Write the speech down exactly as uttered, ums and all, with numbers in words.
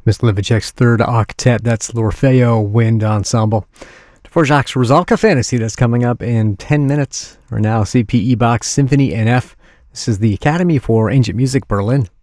Miss Livicek's third octet, that's l'Orfeo Wind Ensemble. Dvorak's Rusalka Fantasy, that's coming up in ten minutes, or now C P E Box Symphony in F. This is the Academy for Ancient Music, Berlin.